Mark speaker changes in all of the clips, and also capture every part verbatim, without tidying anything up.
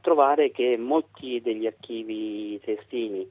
Speaker 1: trovare che molti degli archivi triestini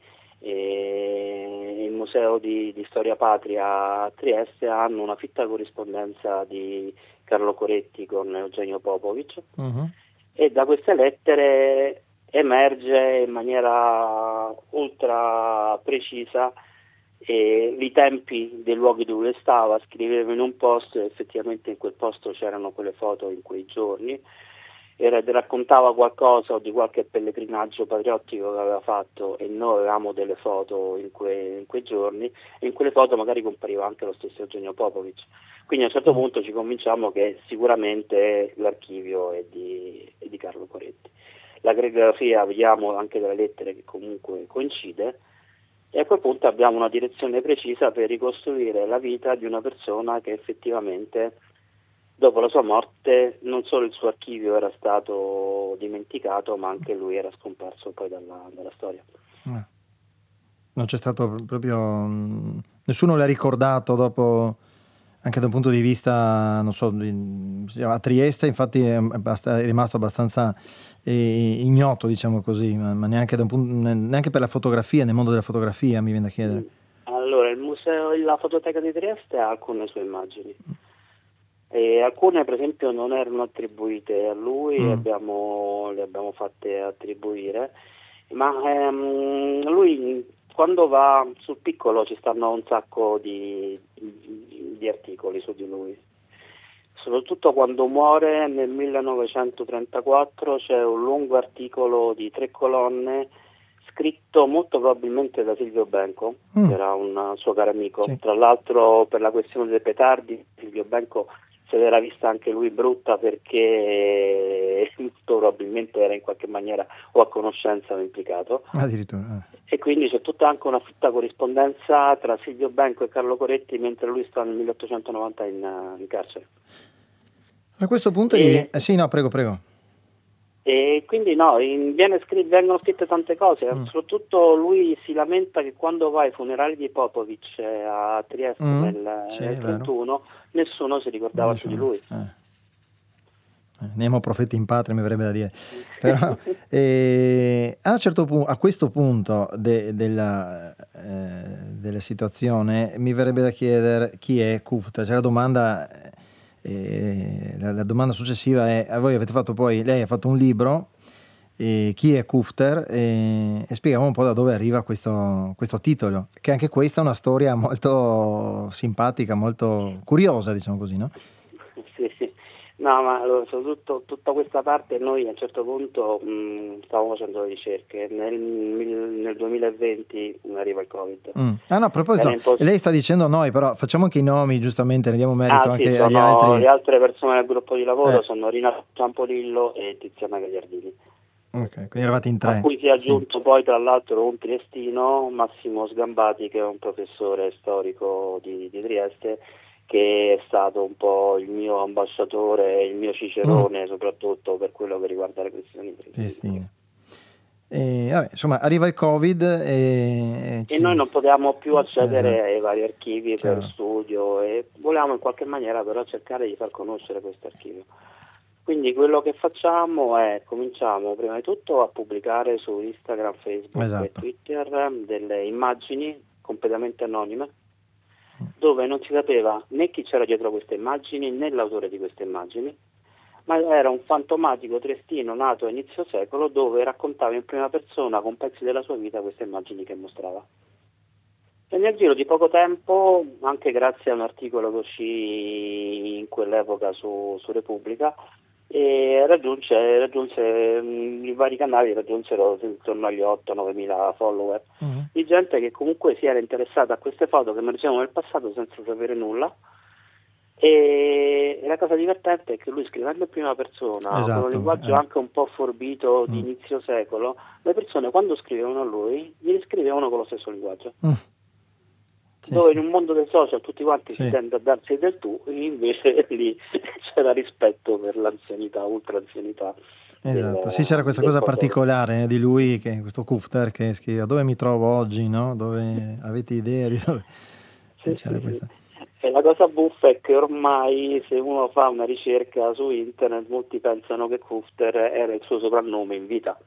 Speaker 1: e il Museo di, di Storia Patria a Trieste hanno una fitta corrispondenza di Carlo Coretti con Eugenio Popovic,
Speaker 2: uh-huh.
Speaker 1: e da queste lettere emerge in maniera ultra precisa e i tempi dei luoghi dove stava. Scriveva in un posto e effettivamente in quel posto c'erano quelle foto in quei giorni, e raccontava qualcosa o di qualche pellegrinaggio patriottico che aveva fatto, e noi avevamo delle foto in, que, in quei giorni, e in quelle foto magari compariva anche lo stesso Eugenio Popovic. Quindi a un certo punto ci convinciamo che sicuramente l'archivio è di, è di Carlo Coretti. La gregrafia vediamo anche dalle lettere che comunque coincide, e a quel punto abbiamo una direzione precisa per ricostruire la vita di una persona che effettivamente dopo la sua morte non solo il suo archivio era stato dimenticato, ma anche lui era scomparso poi dalla, dalla storia.
Speaker 2: Eh. Non c'è stato proprio, nessuno l'ha ricordato dopo, anche da un punto di vista, non so, a Trieste infatti è, è rimasto abbastanza eh, ignoto, diciamo così, ma, ma neanche, da un punto, neanche per la fotografia, nel mondo della fotografia mi viene da chiedere.
Speaker 1: Allora, il museo, la Fototeca di Trieste ha alcune sue immagini. E alcune per esempio non erano attribuite a lui, mm. abbiamo, le abbiamo fatte attribuire, ma ehm, lui quando va sul piccolo ci stanno un sacco di, di, di articoli su di lui, soprattutto quando muore nel millenovecentotrentaquattro c'è un lungo articolo di tre colonne scritto molto probabilmente da Silvio Benco, mm. che era un suo caro amico, sì. Tra l'altro per la questione dei petardi Silvio Benco se l'era vista anche lui brutta, perché probabilmente era in qualche maniera o a conoscenza o implicato.
Speaker 2: Addirittura. Eh.
Speaker 1: E quindi c'è tutta anche una fitta corrispondenza tra Silvio Benco e Carlo Coretti mentre lui sta nel milleottocentonovanta in, in carcere.
Speaker 2: A questo punto,
Speaker 1: e,
Speaker 2: eh, sì, no, prego, prego.
Speaker 1: E quindi no, in, viene scr- vengono scritte tante cose, mm. soprattutto lui si lamenta che quando va ai funerali di Popovic a Trieste mm. nel,
Speaker 2: sì,
Speaker 1: nel trentuno nessuno si ricordava
Speaker 2: nessuno.
Speaker 1: più di lui.
Speaker 2: Eh. Nemo profeti in patria, mi verrebbe da dire. Però eh, a, un certo punto, a questo punto de, della, eh, della situazione mi verrebbe da chiedere chi è Kufter. Cioè la domanda eh, la, la domanda successiva è: voi avete fatto poi, lei ha fatto un libro, eh, chi è Kufter, eh, e spieghiamo un po' da dove arriva questo, questo titolo, che anche questa è una storia molto simpatica, molto curiosa, diciamo così, no?
Speaker 1: Sì, sì. No, ma allora, soprattutto tutta questa parte noi a un certo punto mh, stavamo facendo le ricerche, nel, nel duemilaventi arriva il Covid.
Speaker 2: Mm. Ah no, a proposito, imposs- lei sta dicendo noi, però facciamo anche i nomi, giustamente, ne diamo merito
Speaker 1: ah,
Speaker 2: anche
Speaker 1: sì,
Speaker 2: agli altri.
Speaker 1: Le altre persone del gruppo di lavoro
Speaker 2: eh.
Speaker 1: sono Rina Ciampolillo e Tiziana Gagliardini.
Speaker 2: Ok, quindi eravate in tre.
Speaker 1: A cui si è aggiunto sì. poi tra l'altro un triestino, Massimo Sgambati, che è un professore storico di, di Trieste, che è stato un po' il mio ambasciatore, il mio cicerone, mm. soprattutto per quello che riguarda le questioni
Speaker 2: triestine. E, vabbè, insomma, arriva il Covid e,
Speaker 1: e, ci... e noi non potevamo più accedere esatto. ai vari archivi
Speaker 2: Chiaro.
Speaker 1: per studio, e volevamo in qualche maniera però cercare di far conoscere questo archivio. Quindi quello che facciamo è cominciamo prima di tutto a pubblicare su Instagram, Facebook
Speaker 2: esatto.
Speaker 1: e Twitter delle immagini completamente anonime, dove non si sapeva né chi c'era dietro queste immagini né l'autore di queste immagini, ma era un fantomatico triestino nato a inizio secolo dove raccontava in prima persona con pezzi della sua vita queste immagini che mostrava. E nel giro di poco tempo, anche grazie a un articolo che uscì in quell'epoca su, su Repubblica, e raggiunse, raggiunse mh, i vari canali raggiunsero intorno agli otto nove mila follower, mm-hmm. di gente che comunque si era interessata a queste foto che emergevano nel passato senza sapere nulla. E la cosa divertente è che lui, scrivendo in prima persona,
Speaker 2: esatto,
Speaker 1: con un linguaggio
Speaker 2: eh.
Speaker 1: anche un po' forbito di
Speaker 2: mm.
Speaker 1: inizio secolo, le persone quando scrivevano a lui gli scrivevano con lo stesso linguaggio.
Speaker 2: Mm. Sì,
Speaker 1: dove
Speaker 2: sì.
Speaker 1: in un mondo del social tutti quanti sì. si tende a darsi del tu, invece lì c'era rispetto per l'anzianità, ultra anzianità.
Speaker 2: Esatto,
Speaker 1: del,
Speaker 2: sì, c'era questa cosa particolare eh, di lui, che questo Kufter che scrive dove mi trovo oggi, no? Dove avete idea di dove
Speaker 1: sì,
Speaker 2: c'era
Speaker 1: sì,
Speaker 2: questa.
Speaker 1: Sì. E la cosa buffa è che ormai se uno fa una ricerca su internet molti pensano che Kufter era il suo soprannome in vita.